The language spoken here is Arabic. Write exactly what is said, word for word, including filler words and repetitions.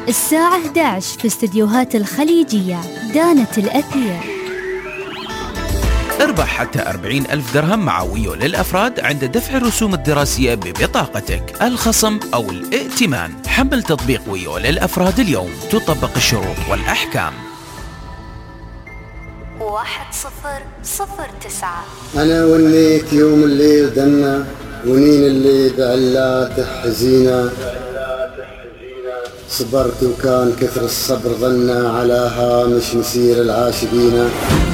الساعة إحدى عشر في استديوهات الخليجية. دانت الأثير. اربح حتى أربعين ألف درهم مع ويو للأفراد عند دفع الرسوم الدراسية ببطاقتك، الخصم أو الائتمان. حمل تطبيق ويو للأفراد اليوم، تطبق الشروط والأحكام. واحد صفر صفر تسعة. أنا ونيت يوم الليل دنا، ونين اللي بعلاته حزينة. صبرت وكان كثر الصبر ظنا على هامش مسير العاشقين.